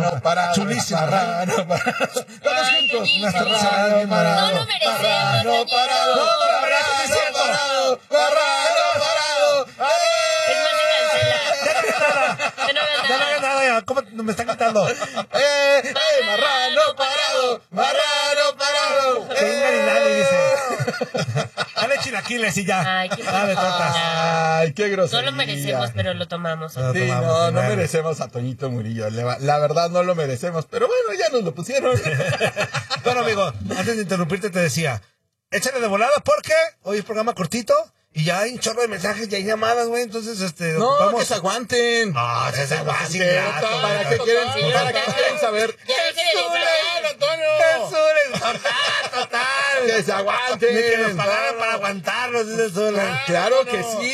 Marrano parado. Chulísimo. Marrano parado. Todos juntos. Marrano parado. No lo merecemos. Marrano parado. Marrano parado. Marrano parado. Es más, se cancela. Ya no hagas Ya no hagas nada, ya. ¿Cómo me están gritando? Marrano parado. Marrano parado. Venga, ni nadie dice. Dale chilaquiles y ya. Ay, qué Dale tortas. Ay, qué No grosería. lo merecemos, pero lo tomamos. No. Sí, tomamos, no bueno. merecemos a Toñito Murillo. La verdad no lo merecemos, pero bueno, ya nos lo pusieron. Bueno, amigo, antes de interrumpirte te decía, échale de volada porque hoy es programa cortito y ya hay un chorro de mensajes y hay llamadas, güey. Entonces, No, vamos. que se aguanten. No, se aguanten. ¿Para qué quieren, saber? Ya deje de declarar. Antonio! Total. ¡Que se aguanten! Ni que nos pagaran para aguantarlos, dice Zula. Claro que sí.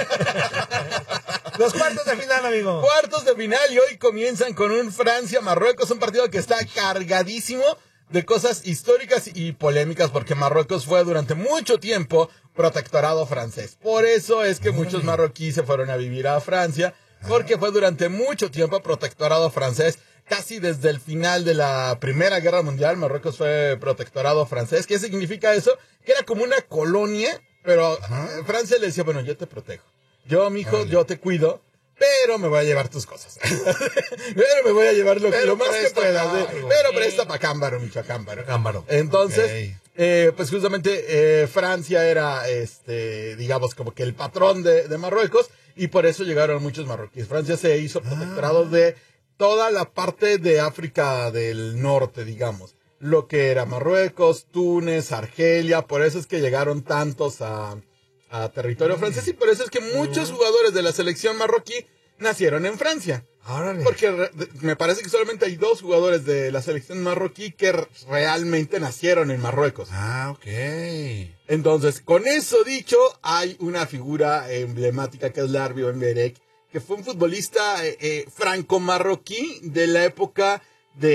Los cuartos de final, amigo. Cuartos de final y hoy comienzan con un Francia-Marruecos, un partido que está cargadísimo de cosas históricas y polémicas porque Marruecos fue durante mucho tiempo protectorado francés. Por eso es que muchos marroquíes se fueron a vivir a Francia, porque fue durante mucho tiempo protectorado francés. Casi desde el final de la Primera Guerra Mundial, Marruecos fue protectorado francés. ¿Qué significa eso? Que era como una colonia, pero Francia le decía, bueno, yo te protejo. Yo, mijo, yo te cuido, pero me voy a llevar tus cosas. Pero me voy a llevar lo más que pueda. Pero presta para Cámbaro, micho, a Cámbaro. Cámbaro. Entonces, pues justamente Francia era, digamos, como que el patrón de Marruecos, y por eso llegaron muchos marroquíes. Francia se hizo protectorado de toda la parte de África del Norte, digamos. Lo que era Marruecos, Túnez, Argelia, por eso es que llegaron tantos a territorio francés, y por eso es que muchos jugadores de la selección marroquí nacieron en Francia. Órale. Porque me parece que solamente hay 2 jugadores de la selección marroquí que realmente nacieron en Marruecos. Ok. Entonces, con eso dicho, hay una figura emblemática que es Larbi Ben Berek, que fue un futbolista franco-marroquí de la época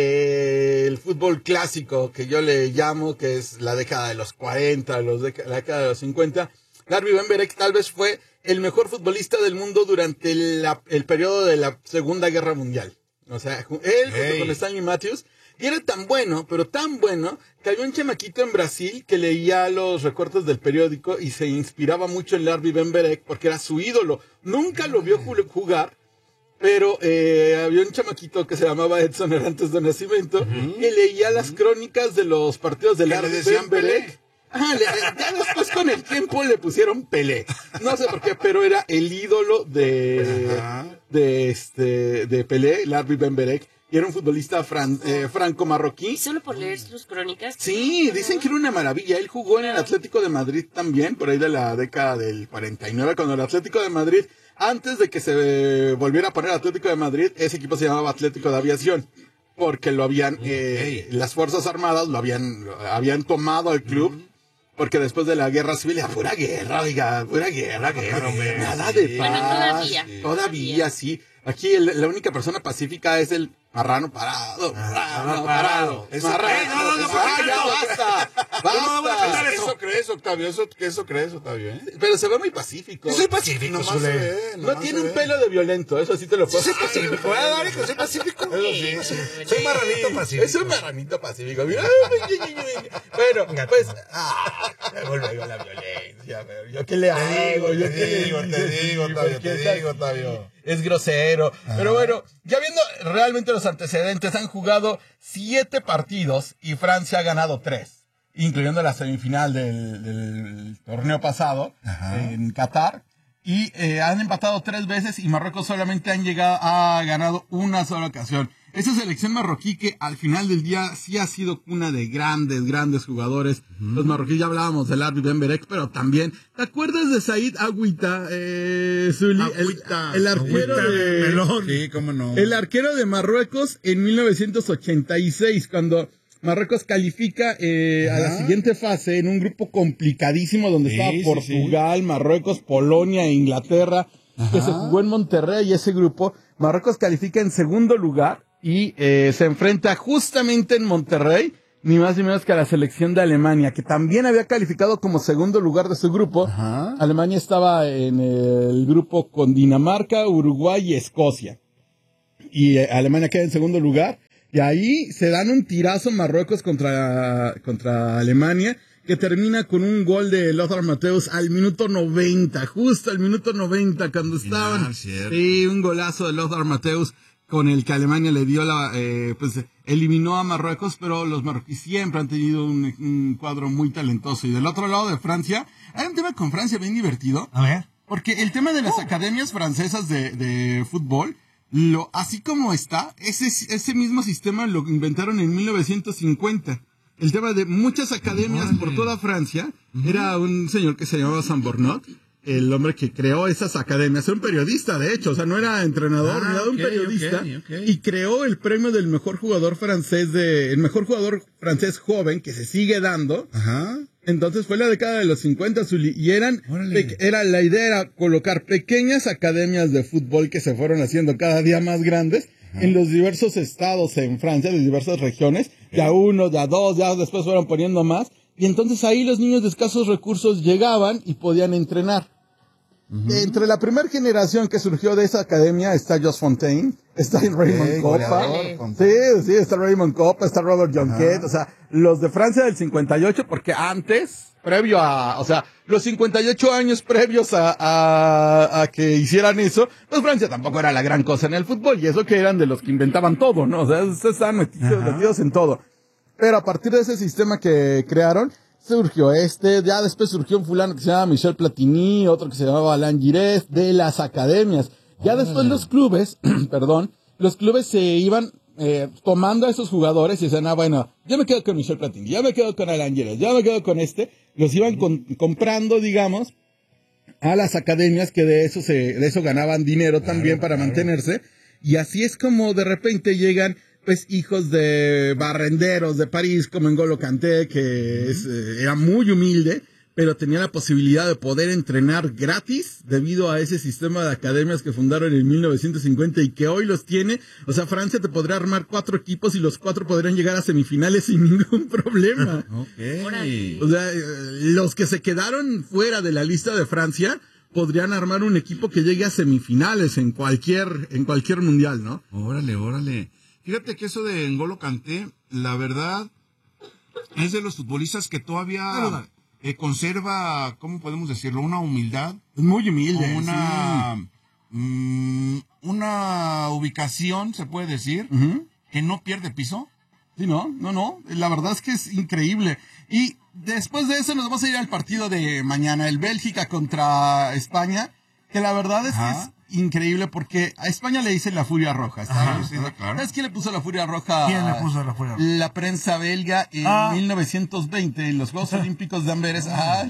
del fútbol clásico, que yo le llamo, que es la década de los 40, la década de los 50. Larbi Ben Berek tal vez fue el mejor futbolista del mundo durante el periodo de la Segunda Guerra Mundial. O sea, él junto con Stanley Matthews, y era tan bueno, pero tan bueno, que había un chamaquito en Brasil que leía los recortes del periódico y se inspiraba mucho en Larbi Ben Berek porque era su ídolo. Nunca lo vio jugar, pero había un chamaquito que se llamaba Edson Arantes de Nacimiento, que leía las crónicas de los partidos de Larbi Ben Berek. Ya después con el tiempo le pusieron Pelé. No sé por qué, pero era el ídolo de Pelé, Larbi Ben Berek. Y era un futbolista franco-marroquí. ¿Y solo por leer sus crónicas? Sí, dicen que era una maravilla. Él jugó en el Atlético de Madrid también, por ahí de la década del 49, cuando el Atlético de Madrid, antes de que se volviera a poner Atlético de Madrid, ese equipo se llamaba Atlético de Aviación. Porque lo habían, las Fuerzas Armadas lo habían tomado al club. Porque después de la guerra civil era pura guerra, oiga, pura guerra. Nada de paz. Bueno, todavía sí. Aquí la única persona pacífica es el Marrano parado. Marrano parado. Eso Ya basta. Basta. Eso crees, Octavio. Eso crees, Octavio, ¿eh? Pero se ve muy pacífico. Yo soy pacífico, Nomás Zule. se ve, No nomás tiene se un ve. pelo de violento, eso sí te lo puedo Soy pacífico, ¿verdad, Darico? Soy pacífico. Eso sí. Soy marranito pacífico. Es un marranito pacífico. Bueno, pues, vuelve con la violencia. Pero ¿yo qué le hago? Te digo, Octavio. Es grosero. Pero bueno, ya viendo realmente los antecedentes, han jugado 7 partidos y Francia ha ganado 3, incluyendo la semifinal del torneo pasado en Qatar. Y han empatado 3 veces y Marruecos solamente ha ganado una sola ocasión. Esa selección marroquí que al final del día sí ha sido una de grandes jugadores. Los marroquíes, ya hablábamos del Larbi Ben Berek, pero también, ¿te acuerdas de Said Agüita, Zuli? El arquero de... Melón. Sí, cómo no. El arquero de Marruecos en 1986, cuando Marruecos califica a la siguiente fase en un grupo complicadísimo donde estaba Portugal, Marruecos, Polonia e Inglaterra, que se jugó en Monterrey. Ese grupo, Marruecos califica en segundo lugar y se enfrenta justamente en Monterrey, ni más ni menos que a la selección de Alemania, que también había calificado como segundo lugar de su grupo. Alemania estaba en el grupo con Dinamarca, Uruguay y Escocia. Y Alemania queda en segundo lugar. Y ahí se dan un tirazo Marruecos contra Alemania, que termina con un gol de Lothar Matthäus al minuto 90, justo al minuto 90, cuando estaban. Sí, un golazo de Lothar Matthäus con el que Alemania le dio pues eliminó a Marruecos, pero los marroquíes siempre han tenido un cuadro muy talentoso. Y del otro lado de Francia, hay un tema con Francia bien divertido. A ver. Porque el tema de las academias francesas de fútbol, así como está, ese mismo sistema lo inventaron en 1950. El tema de muchas academias por toda Francia, era un señor que se llamaba Sambornot, el hombre que creó esas academias, era un periodista, de hecho, o sea, no era entrenador, ni nada, un periodista, y creó el premio del mejor jugador francés el mejor jugador francés joven, que se sigue dando. Ajá. Entonces fue la década de los 50, Zuli, y la idea era colocar pequeñas academias de fútbol que se fueron haciendo cada día más grandes, en los diversos estados en Francia, de diversas regiones, ya uno, ya dos, ya después fueron poniendo más, y entonces ahí los niños de escasos recursos llegaban y podían entrenar. Entre la primera generación que surgió de esa academia está Jos Fontaine, está Raymond Coppa, sí, está Raymond Coppa, está Robert Jonquet, o sea, los de Francia del 58, porque antes, los 58 años previos a que hicieran eso, pues Francia tampoco era la gran cosa en el fútbol, y eso que eran de los que inventaban todo, ¿no? O sea, estaban metidos en todo. Pero a partir de ese sistema que crearon, surgió ya después surgió un fulano que se llamaba Michel Platini, otro que se llamaba Alain Giresse, de las academias. Ya después los clubes, los clubes se iban tomando a esos jugadores y decían, bueno, yo me quedo con Michel Platini, yo me quedo con Alain Giresse, yo me quedo con los iban comprando, digamos, a las academias que de eso ganaban dinero también para mantenerse, y así es como de repente llegan pues hijos de barrenderos de París, como N'Golo Kanté, que era muy humilde, pero tenía la posibilidad de poder entrenar gratis debido a ese sistema de academias que fundaron en 1950 y que hoy los tiene. O sea, Francia te podría armar 4 equipos y los 4 podrían llegar a semifinales sin ningún problema. Okay. O sea, los que se quedaron fuera de la lista de Francia podrían armar un equipo que llegue a semifinales en cualquier mundial, ¿no? Órale. Fíjate que eso de N'Golo Kanté, la verdad, es de los futbolistas que todavía conserva, ¿cómo podemos decirlo? Una humildad. Es muy humilde. Una ubicación, se puede decir, que no pierde piso. Sí, no. La verdad es que es increíble. Y después de eso nos vamos a ir al partido de mañana, el Bélgica contra España, que la verdad es que es increíble porque a España le dicen la Furia Roja. Claro. ¿Sabes quién le puso la Furia Roja? ¿Quién le puso la Furia Roja? La prensa belga en 1920, en los Juegos Olímpicos de Amberes. Ya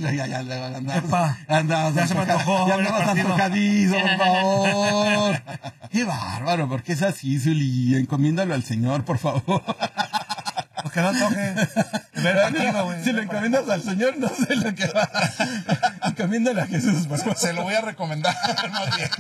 se me antojó. Ya andabas antojadizo, por favor. Qué bárbaro, porque es así, Zuli. Encomiéndalo al Señor, por favor. Pues que no toque. Si lo encomiendas al Señor, no sé lo que va. Encomiéndalo a Jesús. Pues se lo voy a recomendar más bien.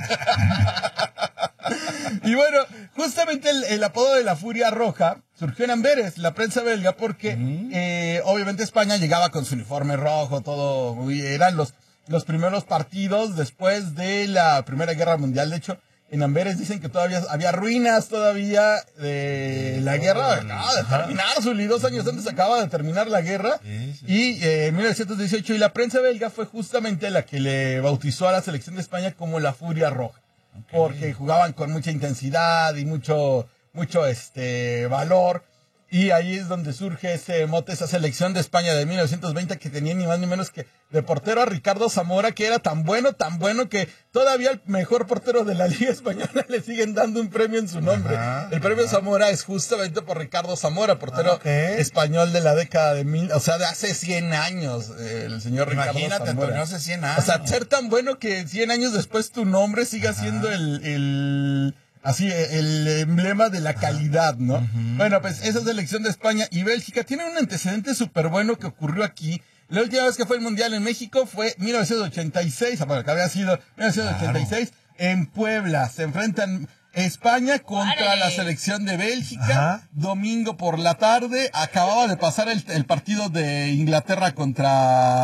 Y bueno, justamente el apodo de la Furia Roja surgió en Amberes, la prensa belga, porque obviamente España llegaba con su uniforme rojo, todo. Eran los primeros partidos después de la Primera Guerra Mundial. De hecho, en Amberes dicen que todavía había ruinas de la guerra. Acaba de terminar, Zuli, 2 años antes acaba de terminar la guerra. Y en 1918, y la prensa belga fue justamente la que le bautizó a la selección de España como la Furia Roja. Porque jugaban con mucha intensidad y mucho valor. Y ahí es donde surge ese mote, esa selección de España de 1920 que tenía ni más ni menos que de portero a Ricardo Zamora, que era tan bueno que todavía el mejor portero de la Liga Española le siguen dando un premio en su nombre. El premio Zamora es justamente por Ricardo Zamora, portero español de la década de hace 100 años, el señor Ricardo Zamora. Imagínate, Antonio, hace 100 años. O sea, ser tan bueno que 100 años después tu nombre siga siendo el emblema de la calidad, ¿no? Bueno, pues esa selección de España y Bélgica tiene un antecedente súper bueno que ocurrió aquí. La última vez que fue el Mundial en México fue 1986, que había sido 1986, en Puebla. Se enfrentan España contra la selección de Bélgica, domingo por la tarde. Acababa de pasar el partido de Inglaterra contra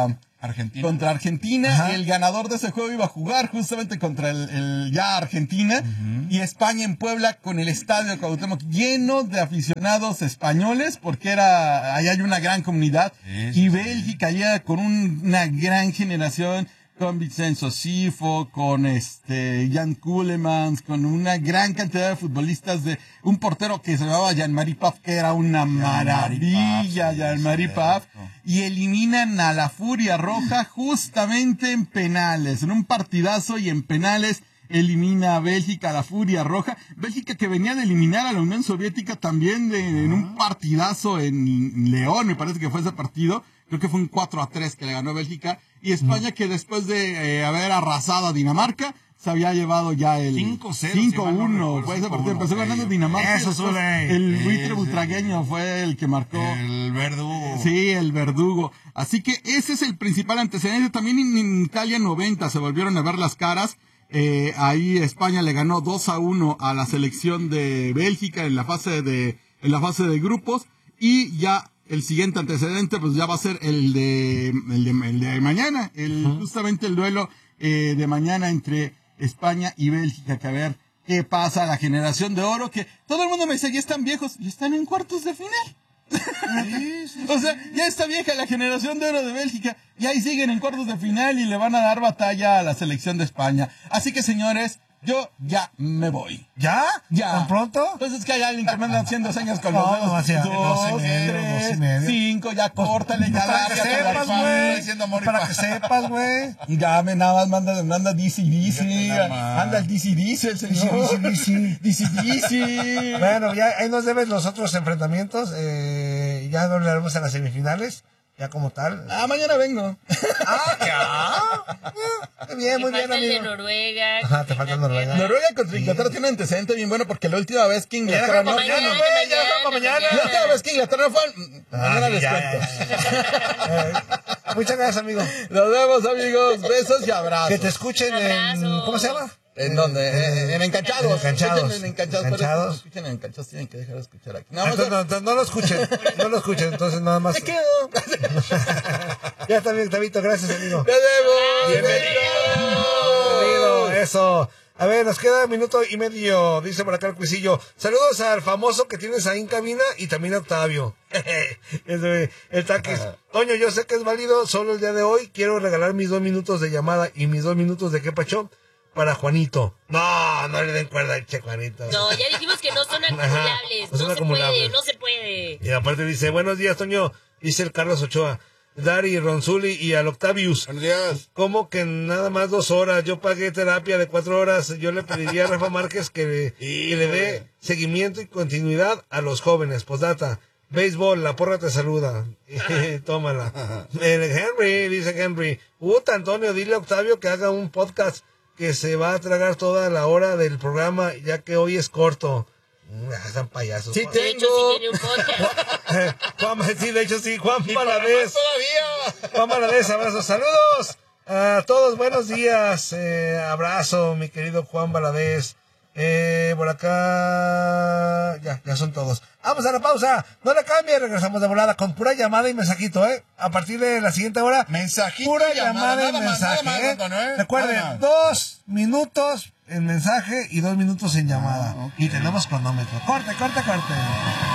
Argentina. Contra Argentina. Ajá. El ganador de ese juego iba a jugar justamente contra el ya Argentina. Y España en Puebla con el estadio Cuauhtémoc lleno de aficionados españoles, porque ahí hay una gran comunidad. Y Bélgica ya con una gran generación, con Vincenzo Sifo, con Jan Koelemans, con una gran cantidad de futbolistas, de un portero que se llamaba Jean-Marie Paf, que era una maravilla, Jean-Marie Paf, y eliminan a la Furia Roja justamente en penales, en un partidazo, y en penales elimina a Bélgica, a la Furia Roja. Bélgica que venía de eliminar a la Unión Soviética también en un partidazo en León, me parece que fue ese partido. Creo que fue un 4-3 que le ganó Bélgica. Y España que después de haber arrasado a Dinamarca, se había llevado ya el 5-1. Fue ese partido. Empezó ganando Dinamarca. El buitre butragueño fue el que marcó. El verdugo. Sí, el verdugo. Así que ese es el principal antecedente. También en Italia 90 se volvieron a ver las caras. Ahí España le ganó 2-1 a la selección de Bélgica en la fase de grupos. Y ya el siguiente antecedente pues ya va a ser el de mañana, justamente el duelo de mañana entre España y Bélgica, que a ver qué pasa. La generación de oro, que todo el mundo me dice, ya están viejos, y están en cuartos de final. O sea, ya está vieja la generación de oro de Bélgica, y ahí siguen en cuartos de final y le van a dar batalla a la selección de España. Así que, señores, yo ya me voy. ¿Ya? Ya. ¿Tan pronto? Pues es que hay alguien que me anda haciendo señas con los dedos. No, hacia 2, 3, 5, ya córtale, ya Para que lárgate, sepas, la güey. diciendo amor y Para paz. que sepas, güey. Ya nada más manda DC, nada más. anda el DC el señor. DC. Bueno, ya ahí nos debes los otros enfrentamientos. Ya nos hablaremos en las semifinales. Ya como tal. Mañana vengo. Muy bien, muy bien, falta el de amigo. Noruega. Ajá, te falta Noruega. Noruega contra Inglaterra tiene un antecedente bien bueno, porque la última vez que Inglaterra no fue. Mañana. La última vez que Inglaterra fue. Mañana les cuento. Muchas gracias, amigo. Nos vemos, amigos. Besos y abrazos. Que te escuchen en... Abrazos. ¿Cómo se llama? ¿En dónde? En Encanchados. En Encanchados. Escuchen en Encanchados. Encanchados. Pero si escuchen en Encanchados, tienen que dejar de escuchar aquí. No, Entonces, no lo escuchen. No lo escuchen. Entonces, nada más. me quedo. Ya está bien, Octavito. Gracias, amigo. Nos vemos. Bienvenido. Eso. A ver, nos queda 1 minuto y medio, dice por acá el cuisillo. Saludos al famoso que tienes ahí en cabina y también a Octavio. El taquis. Toño, yo sé que es válido, solo el día de hoy quiero regalar mis 2 minutos de llamada y mis 2 minutos de qué pacho para Juanito. No le den cuerda al che Juanito. No, ya dijimos que no son acumulables. no son No acumulables. se puede. Y aparte dice, buenos días, Toño, dice el Carlos Ochoa. Dari, Ronzuli y al Octavius. Buenos días. ¿Cómo que nada más 2 horas? Yo pagué terapia de 4 horas. Yo le pediría a Rafa Márquez que le dé seguimiento y continuidad a los jóvenes. Postdata. Béisbol, la porra te saluda. Tómala. Henry, dice Henry. Antonio, dile a Octavio que haga un podcast que se va a tragar toda la hora del programa, ya que hoy es corto. Están payasos. Sí, De hecho, si tiene un podcast. Juan, sí, de hecho sí, Juan Valadez. Todavía. Juan Valadez, abrazos, saludos a todos, buenos días, abrazo, mi querido Juan Valadez. Por acá, ya son todos. Vamos a la pausa, no le cambie, regresamos de volada con pura llamada y mensajito, a partir de la siguiente hora. Mensajito Pura y llamada, llamada y nada más, mensaje, nada más, Antonio, Recuerden, nada más. 2 minutos en mensaje y 2 minutos en llamada. ok. Y tenemos cronómetro. Corte.